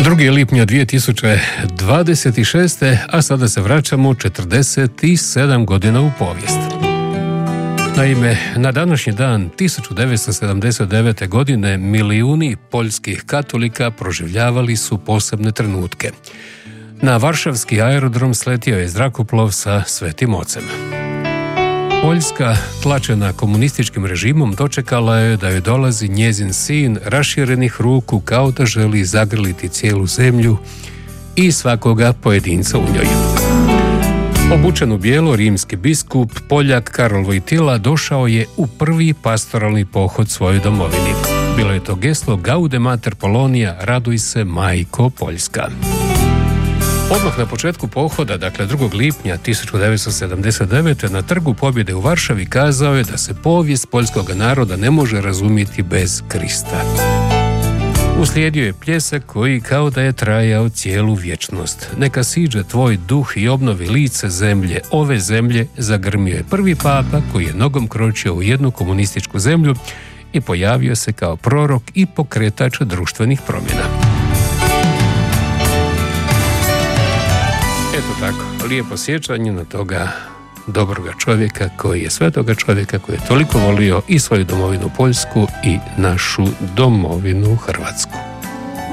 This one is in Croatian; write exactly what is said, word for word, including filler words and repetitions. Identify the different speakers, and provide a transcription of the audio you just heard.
Speaker 1: drugog lipnja dvije tisuće dvadeset šeste. a sada se vraćamo četrdeset sedam godina u povijest. Naime, na današnji dan tisuću devetsto sedamdeset devete. godine milijuni poljskih katolika proživljavali su posebne trenutke. Na varšavski aerodrom sletio je zrakoplov sa Svetim Ocem. Poljska, tlačena komunističkim režimom, dočekala je da joj dolazi njezin sin raširenih ruku kao da želi zagrliti cijelu zemlju i svakoga pojedinca u njoj. Obučen u bijelo, rimski biskup, Poljak Karol Wojtyla došao je u prvi pastoralni pohod svojoj domovini. Bilo je to geslo Gaude Mater Polonia, raduj se majko Poljska. Odmah na početku pohoda, dakle drugog lipnja tisuću devetsto sedamdeset devete. na Trgu pobjede u Varšavi kazao je da se povijest poljskog naroda ne može razumjeti bez Krista. Uslijedio je pljesak koji kao da je trajao cijelu vječnost. Neka siđe tvoj duh i obnovi lice zemlje, ove zemlje, zagrmio je prvi papa koji je nogom kročio u jednu komunističku zemlju i pojavio se kao prorok i pokretač društvenih promjena. Eto tako, lijepo sjećanje na toga dobroga čovjeka koji je svetoga čovjeka koji je toliko volio i svoju domovinu Poljsku i našu domovinu Hrvatsku.